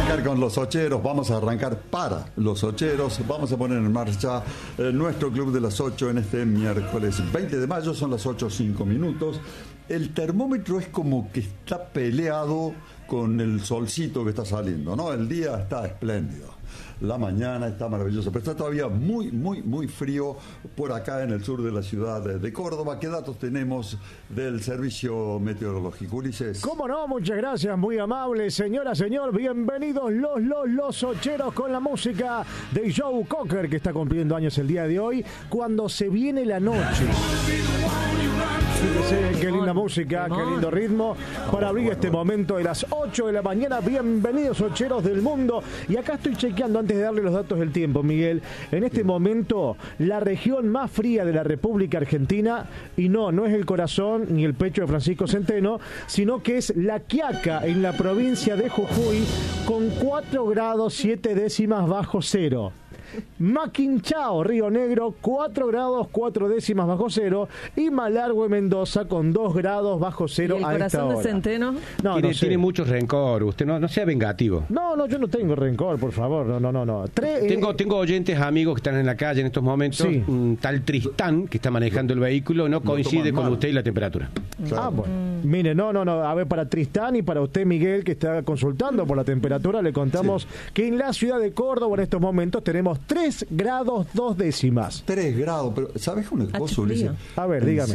arrancar con los ocheros, vamos a arrancar para los ocheros, vamos a poner en marcha nuestro Club de las 8 en este miércoles 20 de mayo, son las 8:05. El termómetro es como que está peleado con el solcito que está saliendo, ¿no? El día está espléndido. La mañana está maravillosa, pero está todavía muy frío por acá en el sur de la ciudad de Córdoba. ¿Qué datos tenemos del servicio meteorológico, Ulises? ¿Cómo no? Muchas gracias, muy amable. Señora, señor, bienvenidos los ocheros con la música de Joe Cocker, que está cumpliendo años el día de hoy, cuando se viene la noche. Fíjese, qué linda música, qué lindo ritmo para abrir este momento de las 8 de la mañana. Bienvenidos, ocheros del mundo. Y acá estoy chequeando antes de darle los datos del tiempo, Miguel. En este momento, la región más fría de la República Argentina, y no es el corazón ni el pecho de Francisco Centeno, sino que es La Quiaca, en la provincia de Jujuy, con 4 grados 7 décimas bajo cero. Maquinchao, Río Negro, 4 grados 4 décimas bajo cero, y Malargüe, Mendoza, con 2 grados bajo cero a esta hora. ¿Y el corazón de Centeno? Tiene mucho rencor, usted no sea vengativo. No, yo no tengo rencor, por favor, no. Tengo oyentes, amigos que están en la calle en estos momentos, sí. Un tal Tristán, que está manejando el vehículo, no coincide con usted y la temperatura. Claro. Bueno, mire, no, a ver, para Tristán y para usted, Miguel, que está consultando por la temperatura, le contamos que en la ciudad de Córdoba en estos momentos tenemos 3 grados 2 décimas. 3 grados, pero ¿sabes una cosa, Ulises? A ver, dígame.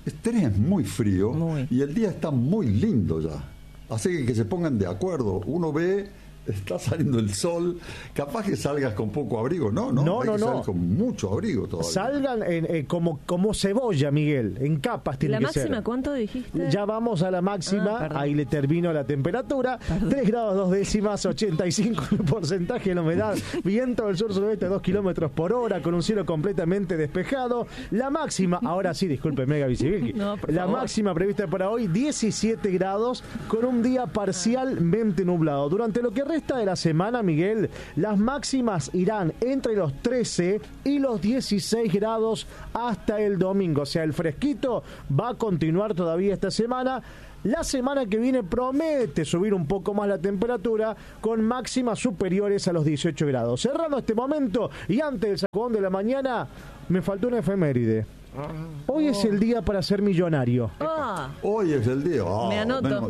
3 es muy frío y el día está muy lindo ya. Así que se pongan de acuerdo. Uno ve, está saliendo el sol, capaz que salgas con poco abrigo. No. Salir con mucho abrigo todavía. Salgan como cebolla, Miguel, en capas tiene que ser. ¿La máxima cuánto dijiste? Ya vamos a la máxima, ahí le termino la temperatura. 3 grados 2 décimas, 85 porcentaje de la humedad, viento del sur-suroeste 2 kilómetros por hora, con un cielo completamente despejado. La máxima, ahora sí, discúlpeme, Gaby Sivilki, la máxima prevista para hoy, 17 grados, con un día parcialmente nublado. Durante lo que resta de la semana, Miguel, las máximas irán entre los 13 y los 16 grados hasta el domingo. O sea, el fresquito va a continuar todavía esta semana. La semana que viene promete subir un poco más la temperatura, con máximas superiores a los 18 grados. Cerrando este momento y antes del sacudón de la mañana, me faltó una efeméride. Hoy es el día para ser millonario. Hoy es el día. Me anoto.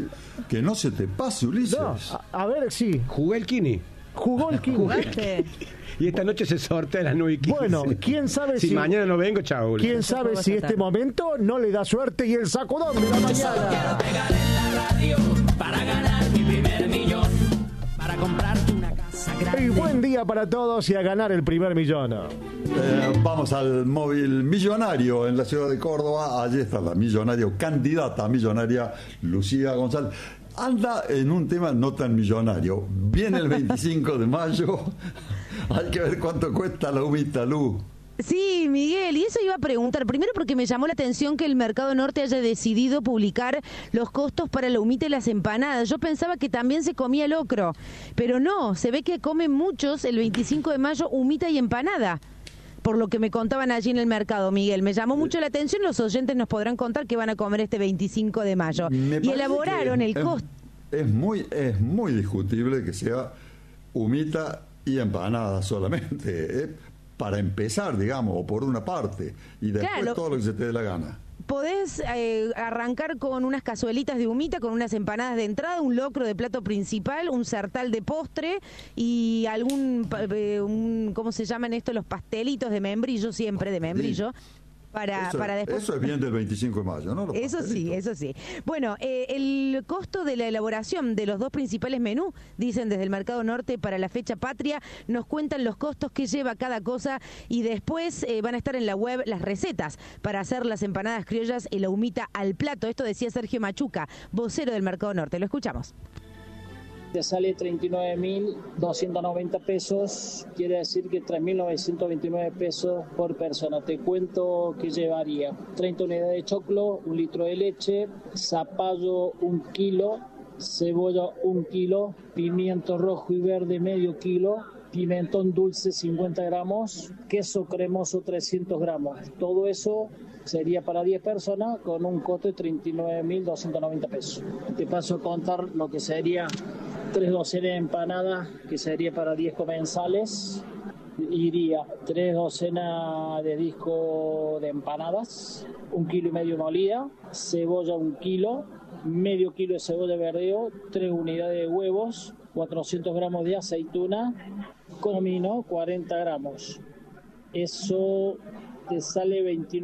Que no se te pase, Ulises. No, a ver, sí. Jugué el Kini. Jugó el Kini. ¿Jugaste? Y esta noche se sortea a las 9:15. Bueno, quién sabe si mañana no vengo, chao. Quién sabe si este momento no le da suerte y el sacudón de la mañana. Quiero pegar en la radio para ganar mi primer millón, para comprarte una casa grande. Y buen día para todos y a ganar el primer millón. Vamos al móvil millonario en la ciudad de Córdoba. Allí está la candidata a millonaria Lucía González. Anda en un tema no tan millonario. Viene el 25 de mayo. Hay que ver cuánto cuesta la humita, Lu. Sí, Miguel, y eso iba a preguntar. Primero porque me llamó la atención que el Mercado Norte haya decidido publicar los costos para la humita y las empanadas. Yo pensaba que también se comía locro, pero no, se ve que comen muchos el 25 de mayo humita y empanada, por lo que me contaban allí en el mercado, Miguel. Me llamó mucho la atención, los oyentes nos podrán contar qué van a comer este 25 de mayo. Y elaboraron el costo. Es muy discutible que sea humita y empanada solamente, para empezar, digamos, o por una parte, y después todo lo que se te dé la gana. Podés arrancar con unas cazuelitas de humita, con unas empanadas de entrada, un locro de plato principal, un sartal de postre y ¿cómo se llaman esto? Los pastelitos de membrillo, siempre de membrillo. Para después... Eso es bien del 25 de mayo, ¿no? Eso sí. Bueno, el costo de la elaboración de los 2 principales menús, dicen desde el Mercado Norte para la fecha patria, nos cuentan los costos que lleva cada cosa y después van a estar en la web las recetas para hacer las empanadas criollas y la humita al plato. Esto decía Sergio Machuca, vocero del Mercado Norte. Lo escuchamos. Te sale 39.290 pesos, quiere decir que 3.929 pesos por persona. Te cuento que llevaría 30 unidades de choclo, 1 litro de leche, zapallo 1 kilo, cebolla 1 kilo, pimiento rojo y verde medio kilo, pimentón dulce 50 gramos, queso cremoso 300 gramos. Todo eso sería para 10 personas con un costo de 39.290 pesos. Te paso a contar lo que sería 3 docenas de empanadas, que sería para 10 comensales. Iría 3 docenas de disco de empanadas, 1,5 kilos molida, cebolla 1 kilo, medio kilo de cebolla verdeo, 3 unidades de huevos, 400 gramos de aceituna, comino 40 gramos. Eso te sale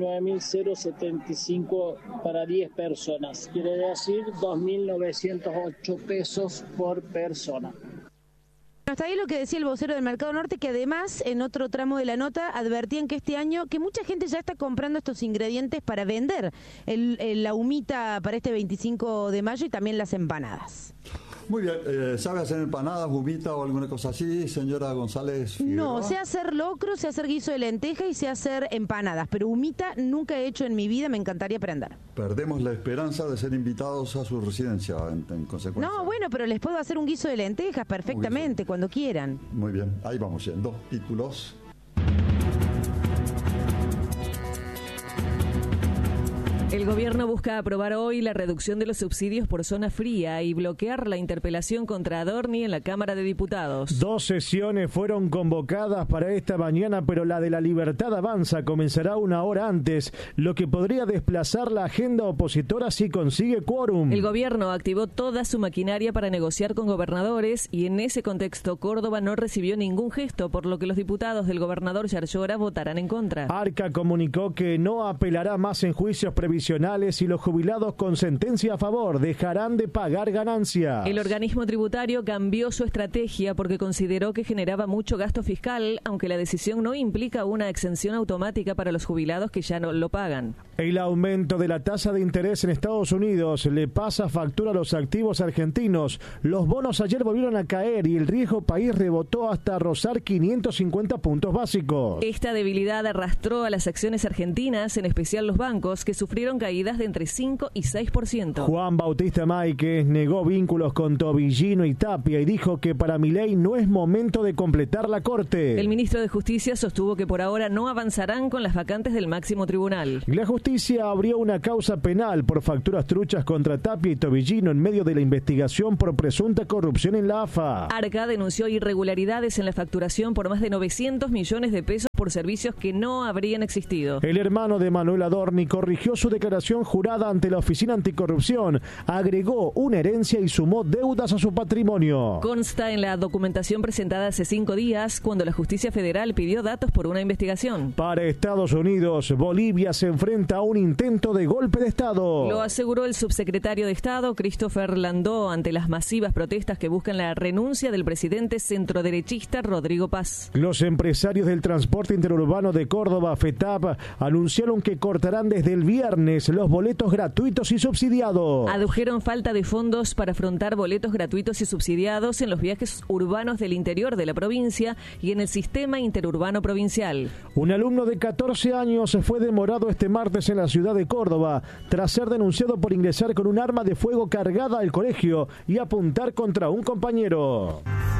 29.075 para 10 personas. Quiere decir 2.908 pesos por persona. Hasta ahí lo que decía el vocero del Mercado Norte, que además en otro tramo de la nota advertían que este año que mucha gente ya está comprando estos ingredientes para vender la humita para este 25 de mayo y también las empanadas. Muy bien, ¿sabe hacer empanadas, humita o alguna cosa así, señora González Figueroa? No, sé hacer locro, sé hacer guiso de lenteja y sé hacer empanadas, pero humita nunca he hecho en mi vida, me encantaría aprender. Perdemos la esperanza de ser invitados a su residencia, en consecuencia. No, bueno, pero les puedo hacer un guiso de lentejas perfectamente, cuando quieran. Muy bien, ahí vamos yendo. Títulos. El gobierno busca aprobar hoy la reducción de los subsidios por zona fría y bloquear la interpelación contra Adorni en la Cámara de Diputados. 2 sesiones fueron convocadas para esta mañana, pero la de La Libertad Avanza comenzará 1 hora antes, lo que podría desplazar la agenda opositora si consigue quórum. El gobierno activó toda su maquinaria para negociar con gobernadores y en ese contexto Córdoba no recibió ningún gesto, por lo que los diputados del gobernador Yarlora votarán en contra. Arca comunicó que no apelará más en juicios previsionales y los jubilados con sentencia a favor dejarán de pagar ganancias. El organismo tributario cambió su estrategia porque consideró que generaba mucho gasto fiscal, aunque la decisión no implica una exención automática para los jubilados que ya no lo pagan. El aumento de la tasa de interés en Estados Unidos le pasa factura a los activos argentinos. Los bonos ayer volvieron a caer y el riesgo país rebotó hasta rozar 550 puntos básicos. Esta debilidad arrastró a las acciones argentinas, en especial los bancos, que sufrieron caídas de entre 5 y 6%. Juan Bautista Máiquez negó vínculos con Tobillino y Tapia y dijo que para Milei no es momento de completar la corte. El ministro de Justicia sostuvo que por ahora no avanzarán con las vacantes del máximo tribunal. La justicia abrió una causa penal por facturas truchas contra Tapia y Tobillino en medio de la investigación por presunta corrupción en la AFA. Arca denunció irregularidades en la facturación por más de 900 millones de pesos por servicios que no habrían existido. El hermano de Manuel Adorni corrigió su declaración jurada ante la Oficina Anticorrupción, agregó una herencia y sumó deudas a su patrimonio. Consta en la documentación presentada hace 5 días, cuando la Justicia Federal pidió datos por una investigación. Para Estados Unidos, Bolivia se enfrenta a un intento de golpe de Estado. Lo aseguró el subsecretario de Estado, Christopher Landó, ante las masivas protestas que buscan la renuncia del presidente centroderechista Rodrigo Paz. Los empresarios del transporte interurbano de Córdoba, FETAP, anunciaron que cortarán desde el viernes los boletos gratuitos y subsidiados. Adujeron falta de fondos para afrontar boletos gratuitos y subsidiados en los viajes urbanos del interior de la provincia y en el sistema interurbano provincial. Un alumno de 14 años fue demorado este martes en la ciudad de Córdoba tras ser denunciado por ingresar con un arma de fuego cargada al colegio y apuntar contra un compañero.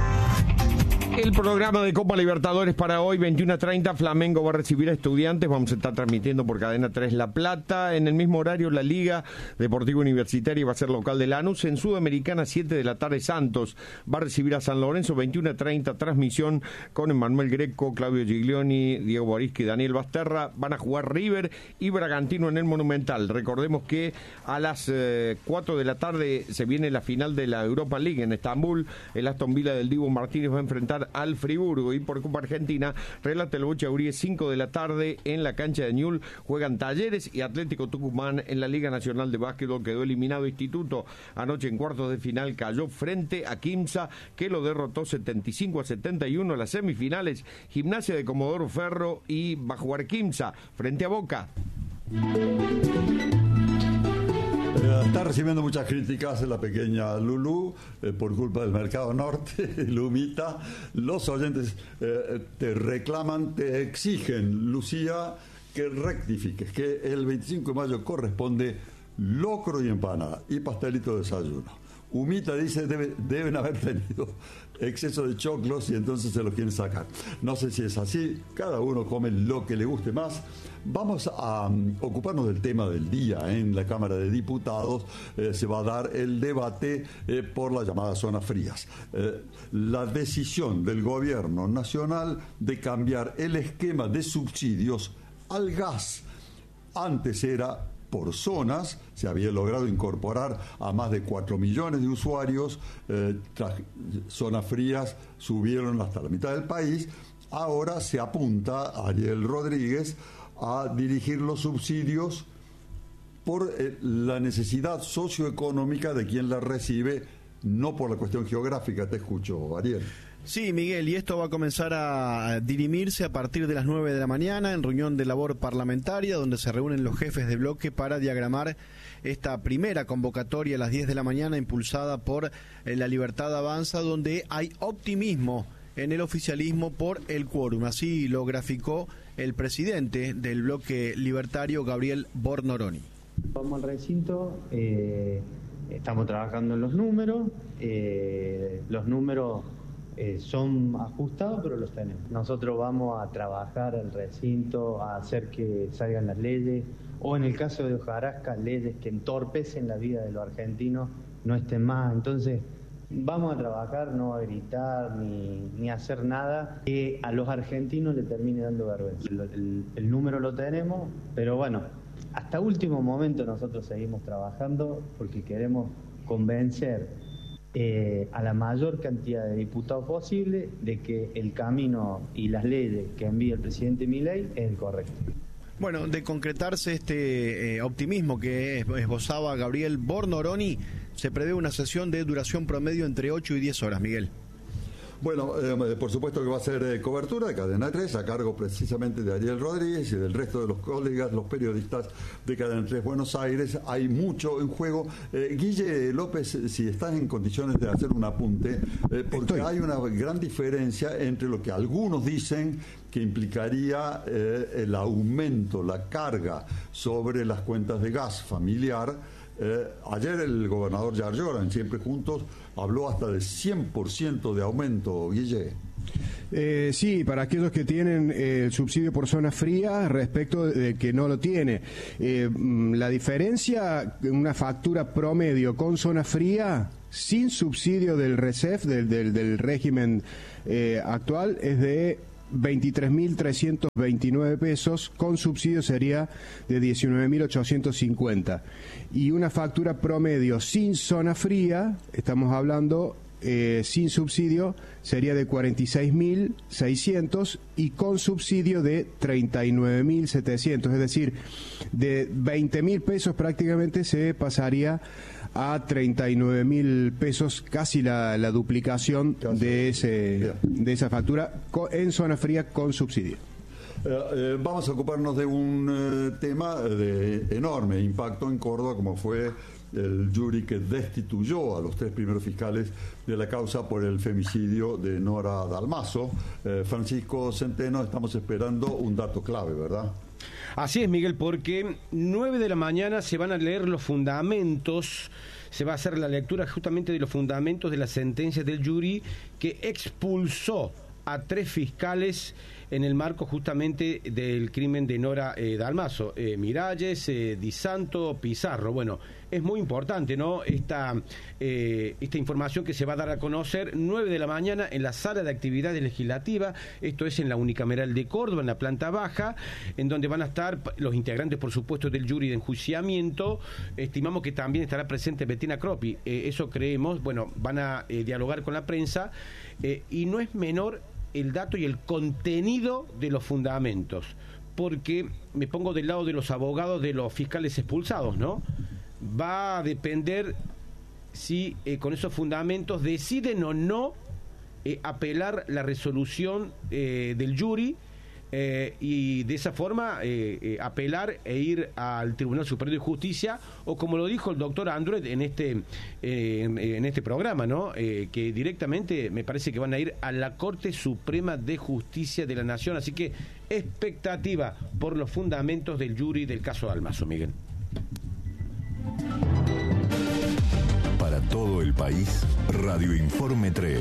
El programa de Copa Libertadores para hoy, 21:30, Flamengo va a recibir a Estudiantes. Vamos a estar transmitiendo por Cadena 3 La Plata. En el mismo horario, la Liga Deportiva Universitaria va a ser local de Lanús. En Sudamericana, 7 de la tarde, Santos va a recibir a San Lorenzo. 21:30, transmisión con Emmanuel Greco, Claudio Giglioni, Diego Boriski y Daniel Basterra. Van a jugar River y Bragantino en el Monumental. Recordemos que a las 4 de la tarde se viene la final de la Europa League en Estambul. El Aston Villa del Dibu Martínez va a enfrentar al Friburgo. Y por Copa Argentina, relata el Bocha Uribe, 5 de la tarde en la cancha de Ñul. Juegan Talleres y Atlético Tucumán. En la Liga Nacional de Básquetbol quedó eliminado Instituto. Anoche en cuartos de final cayó frente a Quimsa, que lo derrotó 75-71. Las semifinales, Gimnasia de Comodoro Ferro y va a jugar Quimsa frente a Boca. Está recibiendo muchas críticas la pequeña Lulú por culpa del Mercado Norte, Lumita. Los oyentes te reclaman, te exigen, Lucía, que rectifiques, que el 25 de mayo corresponde locro y empanada y pastelito de desayuno. Humita dice deben haber tenido exceso de choclos y entonces se los quieren sacar. No sé si es así, cada uno come lo que le guste más. Vamos a ocuparnos del tema del día. En la Cámara de Diputados se va a dar el debate por las llamadas zonas frías. La decisión del gobierno nacional de cambiar el esquema de subsidios al gas. Antes era por zonas, se había logrado incorporar a más de 4 millones de usuarios, zonas frías subieron hasta la mitad del país, ahora se apunta a Ariel Rodríguez a dirigir los subsidios por la necesidad socioeconómica de quien la recibe, no por la cuestión geográfica. Te escucho, Ariel. Sí, Miguel, y esto va a comenzar a dirimirse a partir de las 9 de la mañana en reunión de labor parlamentaria, donde se reúnen los jefes de bloque para diagramar esta primera convocatoria a las 10 de la mañana impulsada por La Libertad Avanza, donde hay optimismo en el oficialismo por el quórum. Así lo graficó el presidente del bloque libertario, Gabriel Bornoroni. Vamos al recinto, estamos trabajando en los números, son ajustados, pero los tenemos. Nosotros vamos a trabajar al recinto, a hacer que salgan las leyes, o en el caso de hojarasca, leyes que entorpecen la vida de los argentinos no estén más. Entonces, vamos a trabajar, no a gritar ni a hacer nada que a los argentinos le termine dando vergüenza. El número lo tenemos, pero bueno, hasta último momento nosotros seguimos trabajando porque queremos convencer a la mayor cantidad de diputados posible de que el camino y las leyes que envía el presidente Milei es el correcto. Bueno, de concretarse este optimismo que esbozaba Gabriel Bornoroni, se prevé una sesión de duración promedio entre 8 y 10 horas, Miguel. Bueno, por supuesto que va a ser cobertura de Cadena 3 a cargo precisamente de Ariel Rodríguez y del resto de los colegas, los periodistas de Cadena 3 Buenos Aires. Hay mucho en juego. Guille López, si estás en condiciones de hacer un apunte, porque hay una gran diferencia entre lo que algunos dicen que implicaría el aumento, la carga sobre las cuentas de gas familiar. Ayer el gobernador Yarlora, en Siempre Juntos, habló hasta de 100% de aumento, Guille. Sí, para aquellos que tienen el subsidio por zona fría respecto de que no lo tiene. La diferencia, una factura promedio con zona fría, sin subsidio del RECEF, del régimen actual, es de 23.329 pesos, con subsidio sería de 19.850. Y una factura promedio sin zona fría, estamos hablando sin subsidio, sería de 46.600 y con subsidio de 39.700. Es decir, de 20.000 pesos prácticamente se pasaría a 39.000 pesos, casi la duplicación de esa factura en zona fría con subsidio. Vamos a ocuparnos de un tema de enorme impacto en Córdoba, como fue el jury que destituyó a los 3 primeros fiscales de la causa por el femicidio de Nora Dalmazo. Francisco Centeno, estamos esperando un dato clave, ¿verdad? Así es, Miguel, porque 9 de la mañana se van a leer los fundamentos, se va a hacer la lectura justamente de los fundamentos de la sentencia del jury que expulsó a 3 fiscales en el marco justamente del crimen de Nora Dalmazo, Miralles, Di Santo, Pizarro. Bueno, es muy importante, ¿no?, esta información que se va a dar a conocer 9 de la mañana en la sala de actividades legislativa. Esto es en la Unicameral de Córdoba, en la planta baja, en donde van a estar los integrantes, por supuesto, del jury de enjuiciamiento. Estimamos que también estará presente Bettina Croppi, eso creemos. Bueno, van a dialogar con la prensa y no es menor el dato y el contenido de los fundamentos, porque me pongo del lado de los abogados de los fiscales expulsados, ¿no? Va a depender si con esos fundamentos deciden o no apelar la resolución del jury y de esa forma apelar e ir al Tribunal Superior de Justicia, o como lo dijo el doctor Andruet en este programa, ¿no?, que directamente me parece que van a ir a la Corte Suprema de Justicia de la Nación. Así que expectativa por los fundamentos del jury del caso Dalmazo, Miguel. Para todo el país, Radio Informe 3.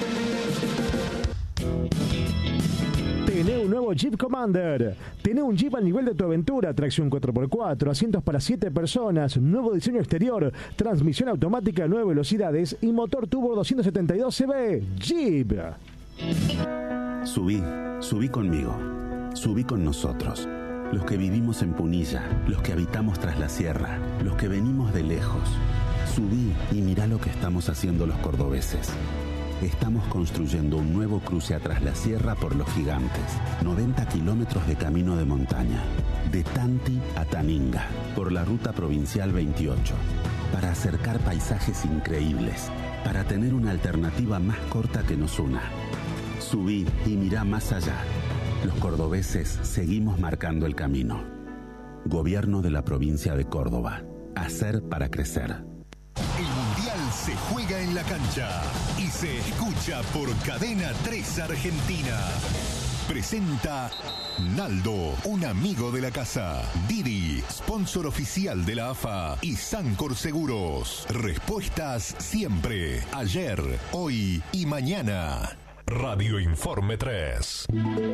Tené un nuevo Jeep Commander. Tené un Jeep al nivel de tu aventura. Tracción 4x4, asientos para 7 personas, nuevo diseño exterior, transmisión automática a 9 velocidades y motor turbo 272 cb. Jeep. Subí conmigo. Subí con nosotros. Los que vivimos en Punilla, los que habitamos tras la sierra, los que venimos de lejos. Subí y mirá lo que estamos haciendo los cordobeses. Estamos construyendo un nuevo cruce a Tras la Sierra por Los Gigantes. 90 kilómetros de camino de montaña. De Tanti a Taninga, por la ruta provincial 28. Para acercar paisajes increíbles. Para tener una alternativa más corta que nos una. Subí y mirá más allá. Los cordobeses seguimos marcando el camino. Gobierno de la provincia de Córdoba. Hacer para crecer. El Mundial se juega en la cancha y se escucha por Cadena 3 Argentina. Presenta Naldo, un amigo de la casa. Didi, sponsor oficial de la AFA. Y Sancor Seguros. Respuestas siempre, ayer, hoy y mañana. Radio Informe 3.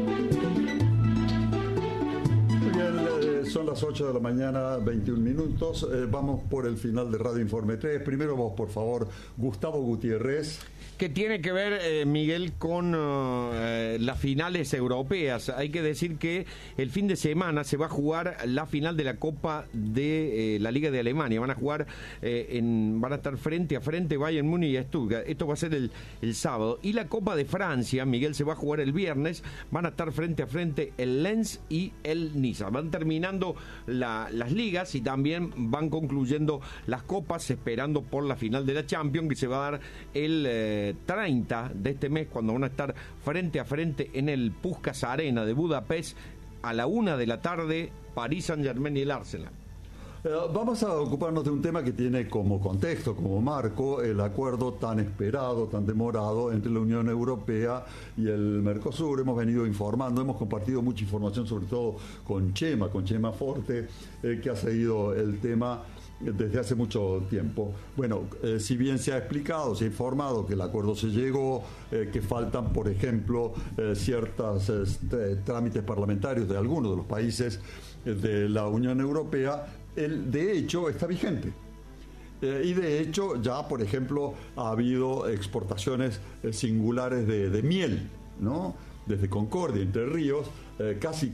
Son las 8 de la mañana, 21 minutos. Vamos por el final de Radio Informe 3. Primero vos, por favor, Gustavo Gutiérrez. Que tiene que ver, Miguel, con las finales europeas. Hay que decir que el fin de semana se va a jugar la final de la Copa de la Liga de Alemania. Van a jugar, van a estar frente a frente Bayern Múnich y Stuttgart. Esto va a ser el sábado. Y la Copa de Francia, Miguel, se va a jugar el viernes. Van a estar frente a frente el Lens y el Niza. Van terminando las ligas y también van concluyendo las copas, esperando por la final de la Champions, que se va a dar el 30 de este mes, cuando van a estar frente a frente en el Puskás Arena de Budapest a la 1 de la tarde, París Saint-Germain y el Arsenal. Vamos a ocuparnos de un tema que tiene como contexto, como marco, el acuerdo tan esperado, tan demorado entre la Unión Europea y el Mercosur. Hemos venido informando, hemos compartido mucha información, sobre todo con Chema Forte, que ha seguido el tema desde hace mucho tiempo. Bueno, si bien se ha explicado, se ha informado que el acuerdo se llegó, que faltan, por ejemplo, ciertos trámites parlamentarios de algunos de los países de la Unión Europea, de hecho está vigente. Y de hecho ya, por ejemplo, ha habido exportaciones singulares de miel, ¿no? Desde Concordia, Entre Ríos, casi